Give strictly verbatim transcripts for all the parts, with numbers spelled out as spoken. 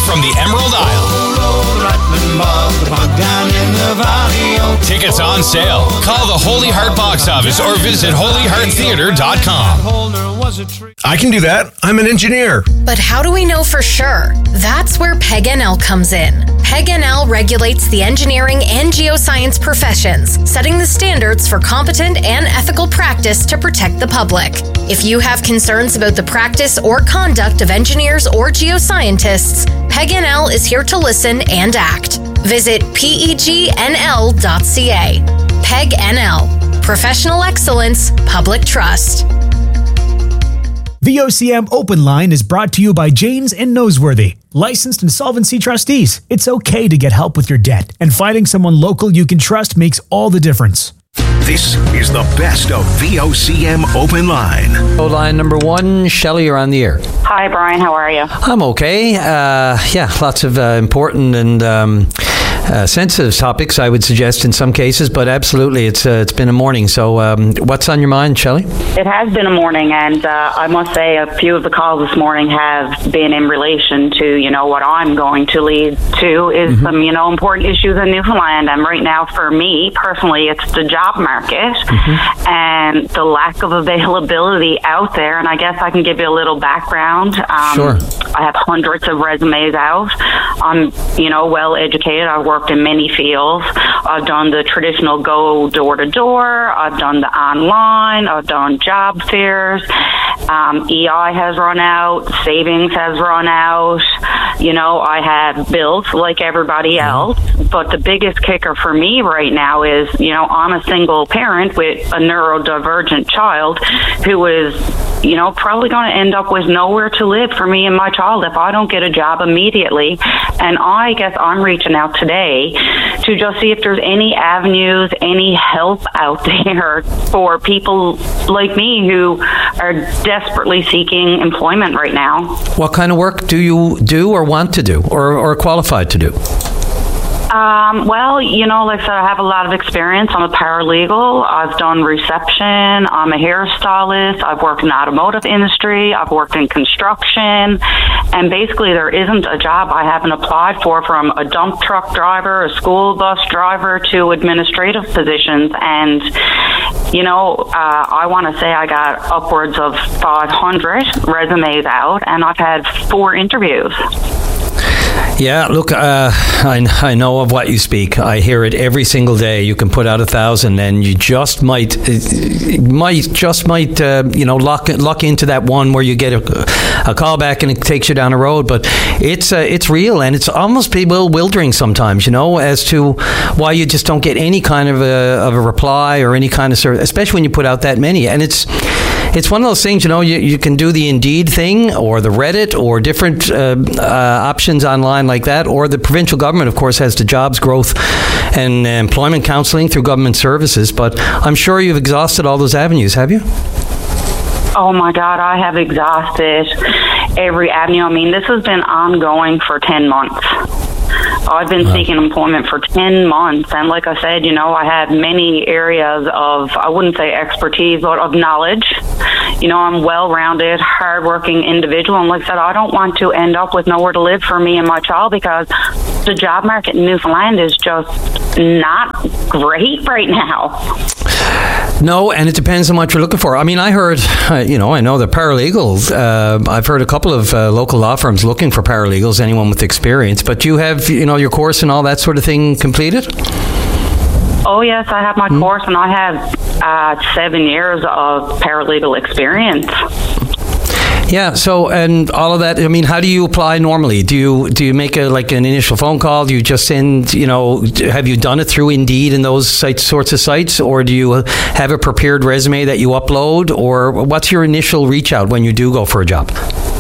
from the Emerald Isle. Tickets on sale. Call the Holy Heart box office or visit holy heart theater dot com. I can do that. I'm an engineer. But how do we know for sure? That's where P E G N L comes in. P E G N L regulates the engineering and geoscience professions, setting the standards for competent and ethical practice to protect the public. If you have concerns about the practice or conduct of engineers or geoscientists, P E G N L is here to listen and act. Visit P E G N L dot C A. P E G N L. Professional excellence, public trust. The O C M Open Line is brought to you by Janes and Noseworthy, licensed insolvency trustees. It's okay to get help with your debt, and finding someone local you can trust makes all the difference. This is the best of the O C M Open Line. Oh, line number one, Shelley, you're on the air. Hi, Brian. How are you? I'm okay. Uh, yeah, lots of uh, important and um, uh, sensitive topics, I would suggest in some cases, but absolutely, it's uh, it's been a morning. So um, what's on your mind, Shelley? It has been a morning, and uh, I must say a few of the calls this morning have been in relation to, you know, what I'm going to lead to is mm-hmm. some, you know, important issues in Newfoundland. And right now, for me, personally, it's the job market mm-hmm. and the lack of availability out there. And I guess I can give you a little background. Um, sure. I have hundreds of resumes out. I'm, you know, well educated. I've worked in many fields. I've done the traditional go door to door. I've done the online. I've done job fairs. Um, E I has run out. Savings has run out. You know, I have bills like everybody else. But the biggest kicker for me right now is, you know, I'm a single parent with a neurodivergent child who is, you know, probably going to end up with nowhere to live for me and my child if I don't get a job immediately. And I guess I'm reaching out today to just see if there's any avenues, any help out there for people like me who are desperately seeking employment right now. What kind of work do you do or want to do or, or qualified to do? Um, well, you know, like I said, I have a lot of experience. I'm a paralegal. I've done reception. I'm a hairstylist. I've worked in the automotive industry. I've worked in construction. And basically, there isn't a job I haven't applied for, from a dump truck driver, a school bus driver, to administrative positions. And, you know, uh, I want to say I got upwards of five hundred resumes out, and I've had four interviews. Yeah, look, uh, I, I know of what you speak. I hear it every single day. You can put out a thousand, and you just might, might just might, uh, you know, lock lock into that one where you get a, a call back and it takes you down a road. But it's uh, it's real, and it's almost bewildering sometimes, you know, as to why you just don't get any kind of a of a reply or any kind of service, especially when you put out that many. And it's it's one of those things, you know, you, you can do the Indeed thing or the Reddit or different uh, uh, options online like that, or the provincial government, of course, has the jobs growth and employment counselling through government services. But I'm sure you've exhausted all those avenues, have you? Oh my God, I have exhausted every avenue. I mean, this has been ongoing for ten months. I've been wow. seeking employment for ten months. And like I said, you know, I have many areas of, I wouldn't say expertise, but of knowledge. You know, I'm well-rounded, hardworking individual. And like I said, I don't want to end up with nowhere to live for me and my child, because the job market in Newfoundland is just not great right now. No, and it depends on what you're looking for. I mean, I heard, uh, you know, I know the paralegals. Uh, I've heard a couple of uh, local law firms looking for paralegals, anyone with experience. But you have, you know, your course and all that sort of thing completed? Oh, yes, I have my mm. course, and I have uh, seven years of paralegal experience. Yeah. So, and all of that. I mean, how do you apply normally? Do you do you make a like an initial phone call? Do you just send? You know, have you done it through Indeed and those sites, sorts of sites, or do you have a prepared resume that you upload, or what's your initial reach out when you do go for a job?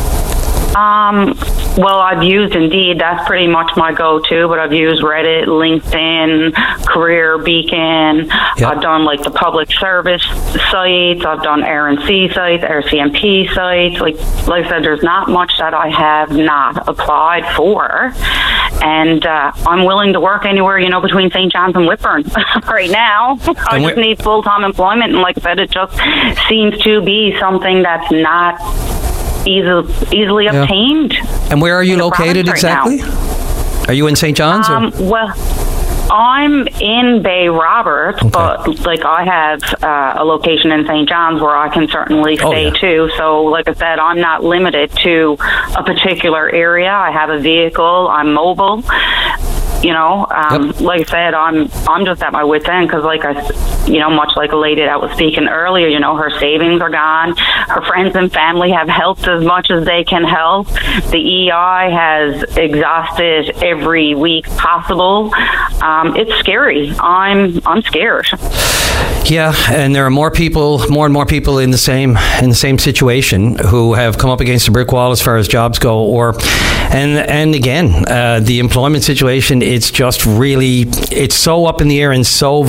Um, well, I've used Indeed. That's pretty much my go-to, but I've used Reddit, LinkedIn, Career Beacon. Yep. I've done like the public service sites. I've done R and C sites, R C M P sites. Like, like I said, there's not much that I have not applied for. And uh, I'm willing to work anywhere, you know, between Saint John's and Whitburn right now. I and just need full-time employment. And like I said, it just seems to be something that's not easily easily Yeah. obtained. And where are you in the located province right exactly? now. Are you in Saint John's? or- Um, well, I'm in Bay Roberts, Okay. but like I have uh, a location in Saint John's where I can certainly Oh, stay yeah. too. So, like I said, I'm not limited to a particular area. I have a vehicle. I'm mobile. You know, um, Yep. like I said, I'm I'm just at my wit's end because, like I, s- you know, much like a lady that was speaking earlier, you know, her savings are gone. Her friends and family have helped as much as they can help. The E I has exhausted every week possible. Um, it's scary. I'm I'm scared. Yeah, and there are more people, more and more people in the same in the same situation who have come up against a brick wall as far as jobs go. Or, and and again, uh, the employment situation. It's just really, it's so up in the air and so.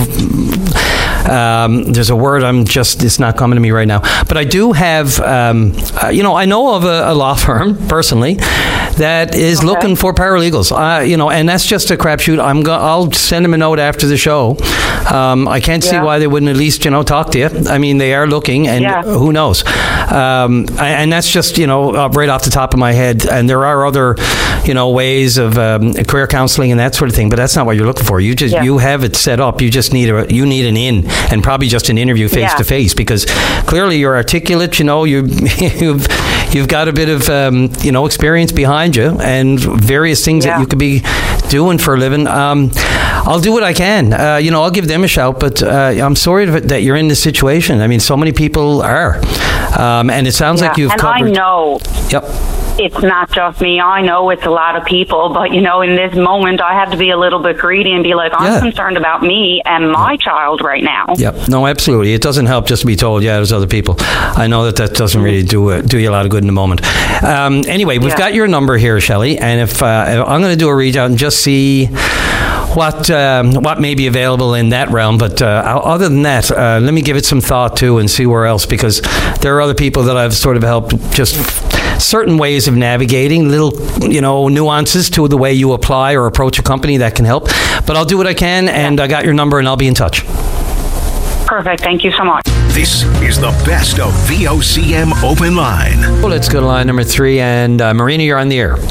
Um, there's a word I'm just, it's not coming to me right now. But I do have, um, uh, you know, I know of a, a law firm personally that is Okay. looking for paralegals. Uh, you know, and that's just a crapshoot. I'm go- I'll send them a note after the show. Um, I can't see Yeah. why they wouldn't at least, you know, talk to you. I mean, they are looking, and Yeah. who knows? Um, and that's just, you know, uh, right off the top of my head. And there are other, you know, ways of um, career counseling and that sort of thing. But that's not what you're looking for. You just Yeah. you have it set up. You just need a you need an in, and probably just an interview face Yeah. to face, because clearly you're articulate. You know, you you've you've got a bit of um, you know experience behind you, and various things Yeah. that you could be doing for a living. Um, I'll do what I can. Uh, you know, I'll give them a shout, but uh, I'm sorry that you're in this situation. I mean, so many people are, um, and it sounds Yeah. like you've and covered. I know Yep. it's not just me. I know it's a lot of people, but you know, in this moment, I have to be a little bit greedy and be like, I'm Yeah. concerned about me and my child right now. Yep. No, absolutely. It doesn't help just to be told, yeah, there's other people. I know that that doesn't really do it, do you a lot of good in the moment. Um, anyway, we've Yeah. got your number here, Shelley, and if uh, I'm going to do a reach out and just see what um, what may be available in that realm. But uh, other than that, uh, let me give it some thought too and see where else, because there are other people that I've sort of helped just certain ways of navigating, little, you know, nuances to the way you apply or approach a company that can help. But I'll do what I can, and I got your number, and I'll be in touch. Perfect. Thank you so much. This is the best of V O C M Open Line. Well, let's go to line number three, and uh, Marina, you're on the air.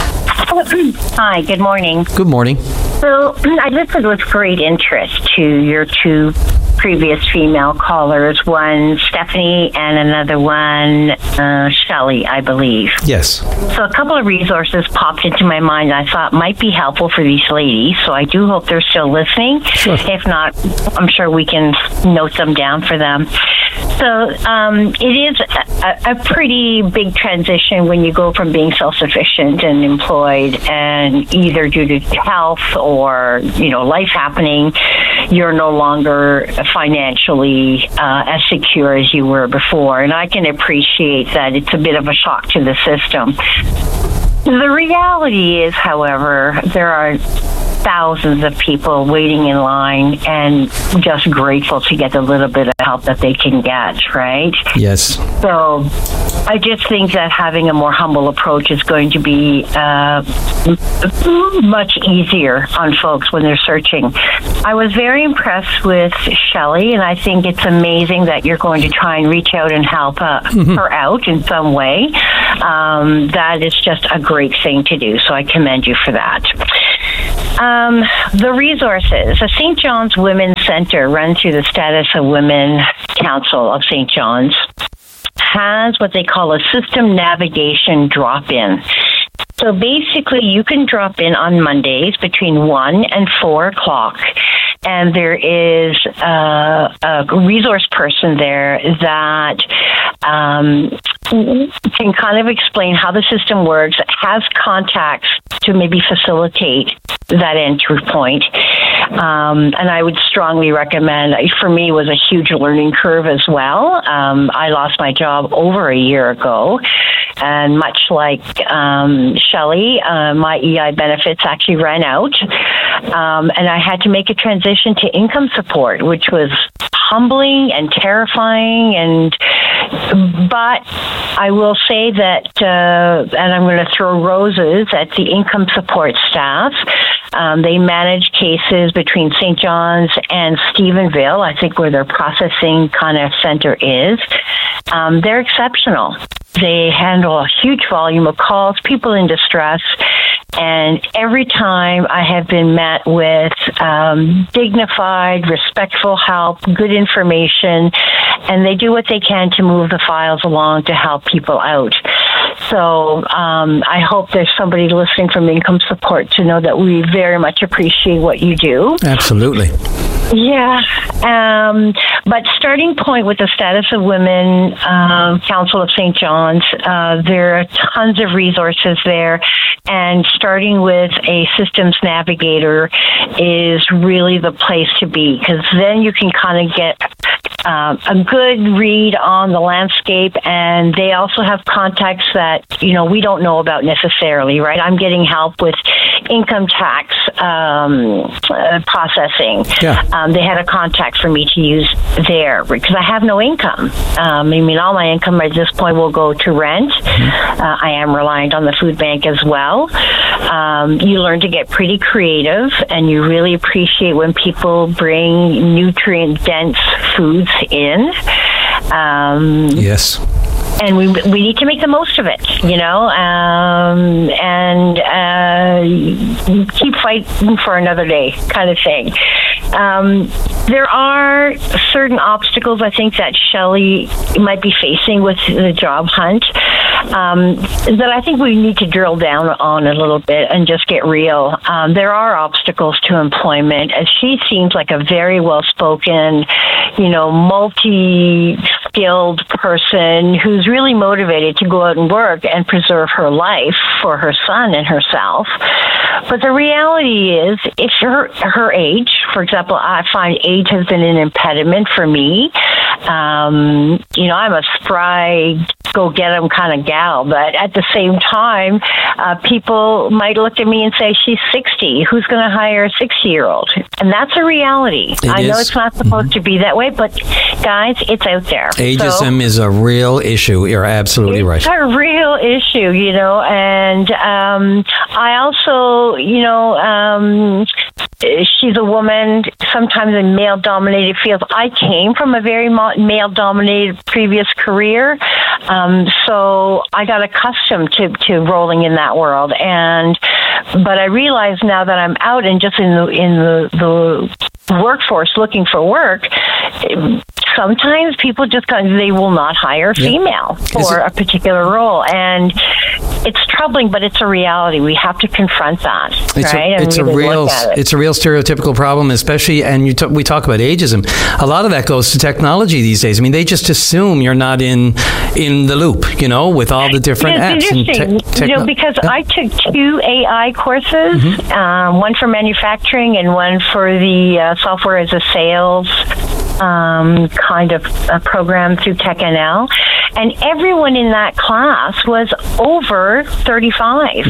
Hi, good morning. Good morning. So I listened with great interest to your two previous female callers, one Stephanie and another one uh, Shelley, I believe. Yes. So a couple of resources popped into my mind I thought might be helpful for these ladies. So I do hope they're still listening. Sure. If not, I'm sure we can note them down for them. So um, it is a, a pretty big transition when you go from being self-sufficient and employed, and either due to health or, you know, life happening, you're no longer financially uh, as secure as you were before. And I can appreciate that it's a bit of a shock to the system. The reality is, however, there are thousands of people waiting in line and just grateful to get a little bit of help that they can get, right? Yes. So I just think that having a more humble approach is going to be uh, much easier on folks when they're searching. I was very impressed with Shelley, and I think it's amazing that you're going to try and reach out and help uh, mm-hmm. her out in some way. Um, that is just a great thing to do, so I commend you for that. Um, the resources. The Saint John's Women's Center, run through the Status of Women Council of Saint John's, has what they call a system navigation drop-in. So basically, you can drop in on Mondays between one and four o'clock, and there is a, a resource person there that um, can kind of explain how the system works, has contacts to maybe facilitate that entry point. Um, and I would strongly recommend, for me, it was a huge learning curve as well. Um, I lost my job over a year ago. And much like um, Shelley, uh, my E I benefits actually ran out. Um, and I had to make a transition to income support, which was humbling and terrifying. And but I will say that, uh, and I'm going to throw roses at the income support staff. Um, they manage cases between Saint John's and Stephenville, I think where their processing kind of center is. Um, they're exceptional. They handle a huge volume of calls, people in distress, and every time I have been met with um, dignified, respectful help, good information, and they do what they can to move the files along to help people out. So um, I hope there's somebody listening from Income Support to know that we very much appreciate what you do. Absolutely. Yeah, um, but starting point with the Status of Women uh, Council of Saint John's, uh, there are tons of resources there, and starting with a systems navigator is really the place to be, because then you can kind of get uh, a good read on the landscape, and they also have contacts that, you know, we don't know about necessarily, right? I'm getting help with income tax um, uh, processing. Yeah. Um, they had a contact for me to use there because I have no income. Um, I mean, all my income at this point will go to rent. Mm-hmm. Uh, I am reliant on the food bank as well. Um, you learn to get pretty creative, and you really appreciate when people bring nutrient-dense foods in. Um, yes. And we we need to make the most of it, you know, um, and uh, keep fighting for another day kind of thing. Um, there are certain obstacles, I think, that Shelley might be facing with the job hunt um, that I think we need to drill down on a little bit and just get real. Um, there are obstacles to employment, as she seems like a very well-spoken, you know, multi-skilled person who's really motivated to go out and work and preserve her life for her son and herself. But the reality is, if her her age, for example, I find age has been an impediment for me. Um, you know, I'm a spry, go get 'em kind of gal, but at the same time, uh, people might look at me and say, she's sixty. Who's going to hire a sixty-year-old? And that's a reality. It I is. know it's not supposed mm-hmm. to be that way, but guys, it's out there. Ageism so, is a real issue. You're absolutely it's right. It's a real issue, you know, and um, I also, you know, um, she's a woman, sometimes in male-dominated fields. I came from a very male-dominated previous career, um, so I got accustomed to, to rolling in that world. And but I realize now that I'm out and just in the in the, the workforce looking for work, sometimes people just kind of, they will not hire female yeah. for a particular role, and it's troubling, but it's a reality. We have to confront that, it's right? A, it's really a real, it. it's a real stereotypical problem, especially. And you t- we talk about ageism. A lot of that goes to technology these days. I mean, they just assume you're not in in the loop, you know, with all the different it's apps. Interesting, and te- you know, because yeah. I took two A I courses, mm-hmm. um, one for manufacturing and one for the uh, software as a sales um, kind of uh, program through TechNL, and everyone in that class was over thirty-five.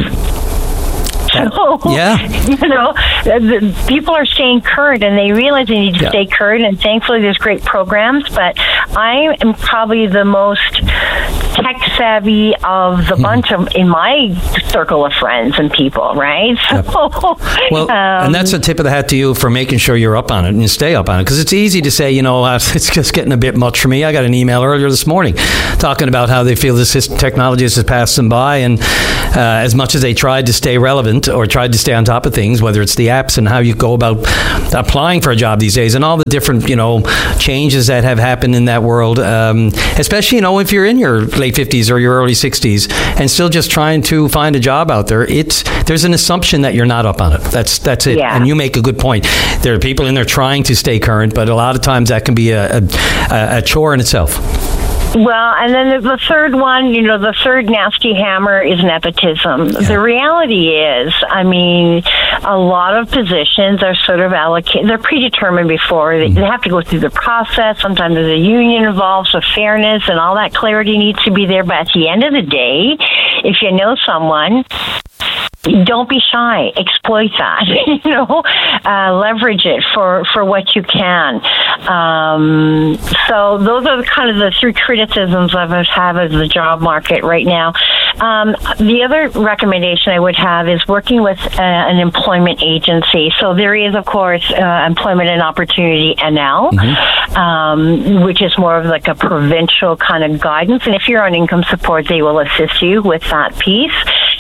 So, yeah. you know, the, people are staying current, and they realize they need to yeah. stay current, and thankfully there's great programs, but I am probably the most tech-savvy of the bunch of, in my circle of friends and people, right? So, yep. Well, um, and that's a tip of the hat to you for making sure you're up on it and you stay up on it, because it's easy to say, you know, uh, it's just getting a bit much for me. I got an email earlier this morning talking about how they feel this technology has passed them by, and uh, as much as they tried to stay relevant or tried to stay on top of things, whether it's the apps and how you go about applying for a job these days and all the different, you know, changes that have happened in that world, um, especially, you know, if you're in your late fifties or your early sixties and still just trying to find a job out there, it's there's an assumption that you're not up on it. That's that's it. Yeah. And you make a good point. There are people in there trying to stay current, but a lot of times that can be a, a, a chore in itself. Well, and then the third one, you know, the third nasty hammer is nepotism. Yeah. The reality is, I mean, a lot of positions are sort of allocated, they're predetermined before. They, they have to go through the process. Sometimes there's a union involved, so fairness and all that clarity needs to be there. But at the end of the day, if you know someone, don't be shy. Exploit that. you know, uh, leverage it for, for what you can. Um, so those are kind of the three criticisms I would have of the job market right now. Um, the other recommendation I would have is working with uh, an employment agency. So there is, of course, uh, Employment and Opportunity N L, mm-hmm. um, which is more of like a provincial kind of guidance. And if you're on income support, they will assist you with that piece.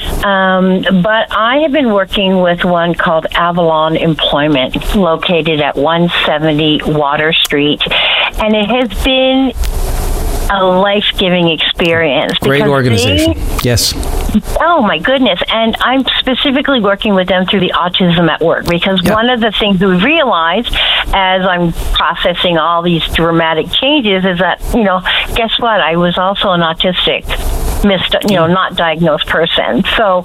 Um, but I have been working with one called Avalon Employment, located at one seventy Water Street. And it has been a life-giving experience. Great organization. They, yes. Oh, my goodness. And I'm specifically working with them through the Autism at Work, because yeah. one of the things we realized as I'm processing all these dramatic changes is that, you know, guess what? I was also an autistic, missed, you know, not diagnosed person. So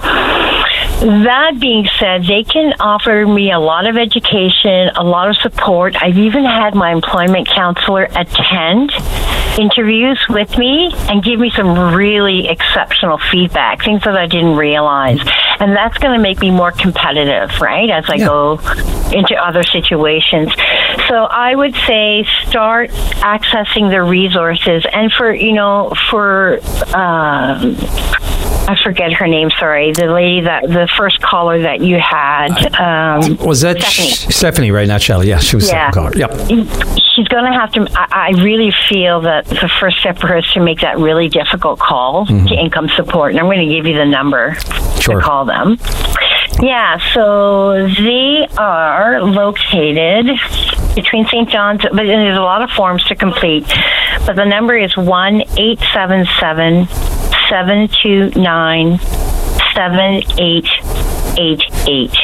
that being said, they can offer me a lot of education, a lot of support. I've even had my employment counselor attend interviews with me and give me some really exceptional feedback, things that I didn't realize. And that's going to make me more competitive, right, as I yeah. go into other situations. So I would say start accessing the resources. And for, you know, for... Uh, I forget her name, sorry. The lady that, the first caller that you had. Um, was that Stephanie, Sh- Stephanie right? Not Shelley. Yeah, she was yeah. the second caller. Yep. She's going to have to, I, I really feel that the first step for her is to make that really difficult call mm-hmm. to income support. And I'm going to give you the number sure. to call them. Yeah, so they are located between Saint John's, but there's a lot of forms to complete. But the number is one eight seven seven seven two nine seven eight eight eight.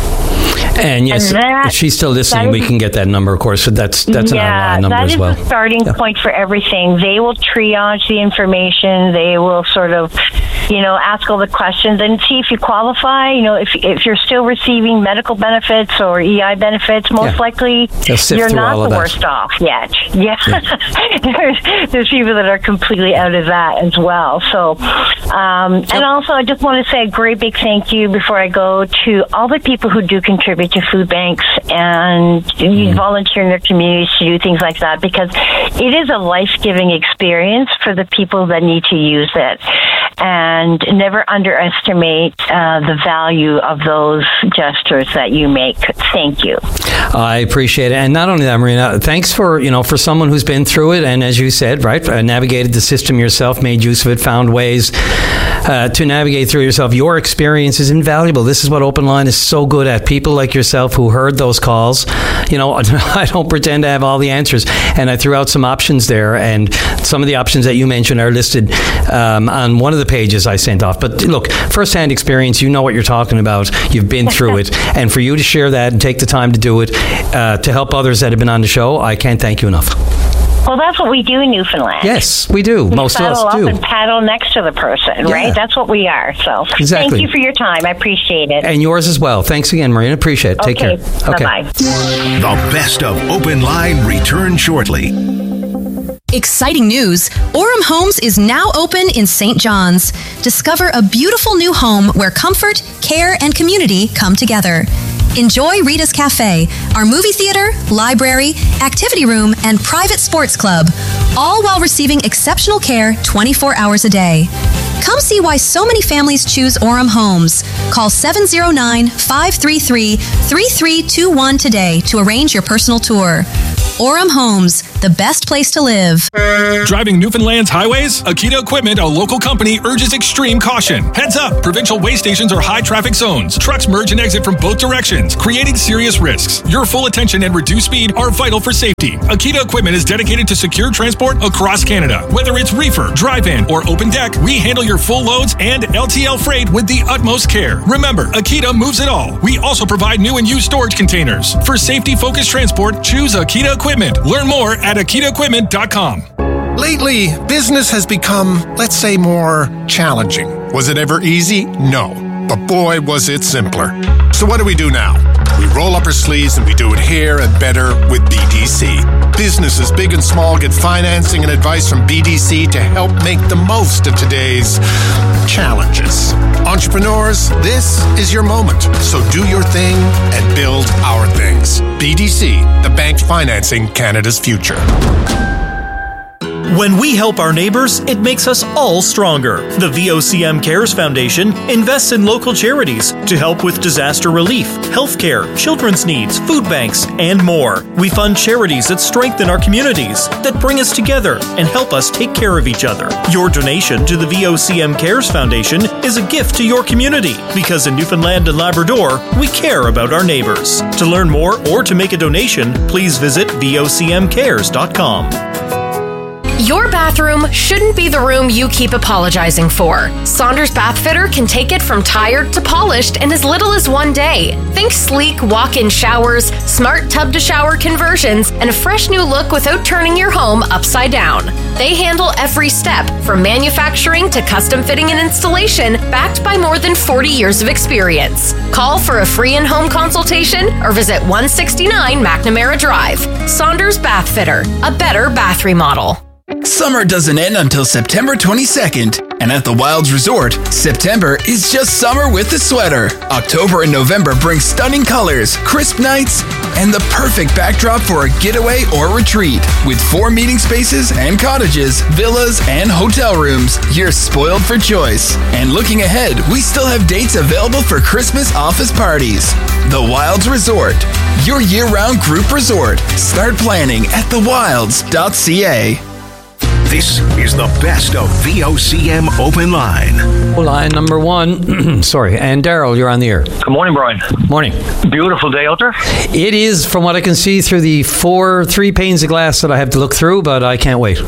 And yes, and that, if she's still listening, is, we can get that number, of course. So that's that's yeah, an online number as well. That is the starting yeah. point for everything. They will triage the information. They will sort of, you know, ask all the questions and see if you qualify. You know, if if you're still receiving medical benefits or E I benefits, most yeah. likely you're not the worst off yet. Yeah, yeah. there's, there's people that are completely out of that as well. So, um, yep. and also, I just want to say a great big thank you before I go to all the people who do contribute to food banks and mm. volunteer in their communities to do things like that, because it is a life-giving experience for the people that need to use it. And never underestimate uh, the value of those gestures that you make. Thank you. I appreciate it. And not only that, Marina, thanks for, you know, for someone who's been through it and, as you said, right, uh, navigated the system yourself, made use of it, found ways uh, to navigate through yourself. Your experience is invaluable. This is what Open Line is so good at. People like yourself who heard those calls. You know, I don't pretend to have all the answers. And I threw out some options there. And some of the options that you mentioned are listed um, on one of the pages I sent off. But look, first-hand experience, you know what you're talking about. You've been through it. And for you to share that and take the time to do it uh, to help others that have been on the show, I can't thank you enough. Well, that's what we do in Newfoundland. Yes, we do. We Most of us up do. And paddle next to the person, yeah. right? That's what we are. So exactly. Thank you for your time. I appreciate it. And yours as well. Thanks again, Marina. Appreciate it. Take okay. care. Okay. Bye-bye. The best of Open Line return shortly. Exciting news! Orem Homes is now open in Saint John's. Discover a beautiful new home where comfort, care, and community come together. Enjoy Rita's Cafe, our movie theater, library, activity room, and private sports club, all while receiving exceptional care twenty-four hours a day. Come see why so many families choose Orem Homes. Call seven oh nine, five three three, three three two one today to arrange your personal tour. Orem Homes, the best place to live. Driving Newfoundland's highways? Akita Equipment, a local company, urges extreme caution. Heads up, provincial way stations are high traffic zones. Trucks merge and exit from both directions, creating serious risks. Your full attention and reduced speed are vital for safety. Akita Equipment is dedicated to secure transport across Canada. Whether it's reefer, drive-in, or open deck, we handle your full loads and L T L freight with the utmost care. Remember, Akita moves it all. We also provide new and used storage containers. For safety-focused transport, choose Akita Equipment. Learn more at akita equipment dot com. Lately, business has become, let's say, more challenging. Was it ever easy? No. but boy, was it simpler. So what do we do now? We roll up our sleeves and we do it here and better with B D C. Businesses big and small get financing and advice from B D C to help make the most of today's challenges. Entrepreneurs, this is your moment. So do your thing and build our things. B D C, the bank financing Canada's future. When we help our neighbors, it makes us all stronger. The V O C M Cares Foundation invests in local charities to help with disaster relief, healthcare, children's needs, food banks, and more. We fund charities that strengthen our communities, that bring us together and help us take care of each other. Your donation to the V O C M Cares Foundation is a gift to your community, because in Newfoundland and Labrador, we care about our neighbors. To learn more or to make a donation, please visit V O C M cares dot com. Your bathroom shouldn't be the room you keep apologizing for. Saunders Bath Fitter can take it from tired to polished in as little as one day. Think sleek walk-in showers, smart tub-to-shower conversions, and a fresh new look without turning your home upside down. They handle every step, from manufacturing to custom fitting and installation, backed by more than forty years of experience. Call for a free in-home consultation or visit one sixty-nine McNamara Drive. Saunders Bath Fitter, a better bath remodel. Summer doesn't end until September twenty-second, and at the Wilds Resort, September is just summer with a sweater. October and November bring stunning colors, crisp nights, and the perfect backdrop for a getaway or retreat. With four meeting spaces and cottages, villas, and hotel rooms, you're spoiled for choice. And looking ahead, we still have dates available for Christmas office parties. The Wilds Resort, your year-round group resort. Start planning at the wilds dot c a. This is the best of V O C M Open Line. Line number one. Sorry. And Daryl, you're on the air. Good morning, Brian. Morning. Beautiful day out there. It is, from what I can see through the four, three panes of glass that I have to look through, but I can't wait.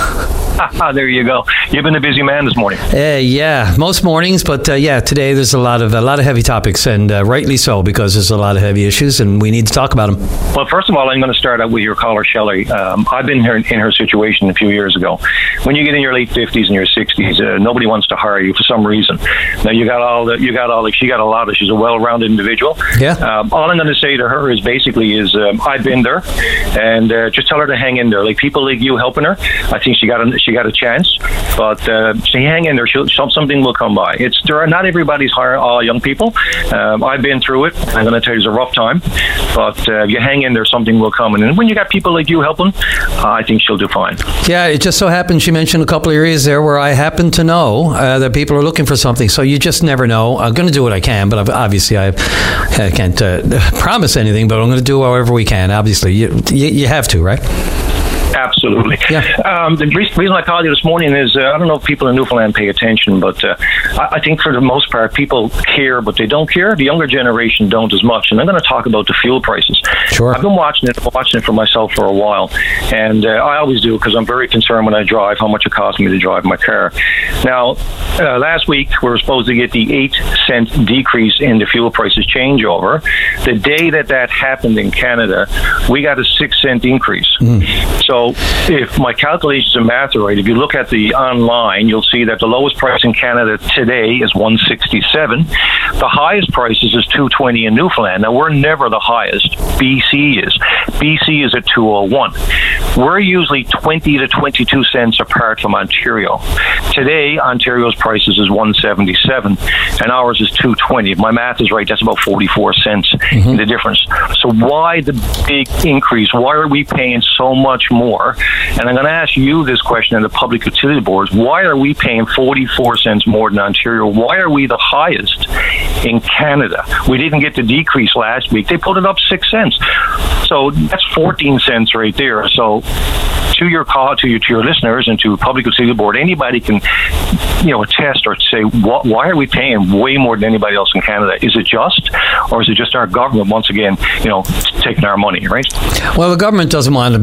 There you go. You've been a busy man this morning. Uh, yeah, most mornings, but uh, yeah, today there's a lot of a lot of heavy topics, and uh, rightly so, because there's a lot of heavy issues, and we need to talk about them. Well, first of all, I'm going to start out with your caller, Shelley. Um, I've been here in her situation a few years ago. When you get in your late fifties and your sixties, uh, nobody wants to hire you for some reason. Now you got all the, you got all like she got a lot of. She's a well-rounded individual. Yeah. Um, all I'm going to say to her is basically is um, I've been there, and uh, just tell her to hang in there. Like people like you helping her, I think she got a, she got a chance. But uh, so hang in there. She'll, something will come by. It's there are not everybody's hire all young people. Um, I've been through it. I'm going to tell you it's a rough time, but uh, you hang in there. Something will come. And when you got people like you helping, uh, I think she'll do fine. Yeah, it just so happens she mentioned a couple of areas there where I happen to know uh, that people are looking for something. So you just never know. I'm going to do what I can, but obviously I, I can't uh, promise anything. But I'm going to do however we can. Obviously, you you, you have to, right? Absolutely. Yeah. Um, the reason I called you this morning is, uh, I don't know if people in Newfoundland pay attention, but uh, I, I think for the most part, people care, but they don't care. The younger generation don't as much. And I'm going to talk about the fuel prices. Sure. I've been watching it, watching it for myself for a while. And uh, I always do, because I'm very concerned when I drive how much it costs me to drive my car. Now, uh, last week, we were supposed to get the eight cent decrease in the fuel prices changeover. The day that that happened in Canada, we got a six cent increase. Mm. So if my calculations and math are right, if you look at the online, you'll see that the lowest price in Canada today is one sixty-seven. The highest prices is two twenty in Newfoundland. Now, we're never the highest. B C is. B C is at two oh one. We're usually twenty to twenty-two cents apart from Ontario. Today, Ontario's prices is one seventy-seven, and ours is two twenty. If my math is right, that's about forty-four cents mm-hmm. in the difference. So why the big increase? Why are we paying so much more? And I'm going to ask you this question in the public utility boards. Why are we paying forty-four cents more than Ontario? Why are we the highest in Canada? We didn't get the decrease last week. They put it up six cents. So that's fourteen cents right there. So to your call, to your, to your listeners and to public utility board, anybody can, you know, attest or say, what, why are we paying way more than anybody else in Canada? Is it just, or is it just our government once again, you know, taking our money, right? Well, the government doesn't want to be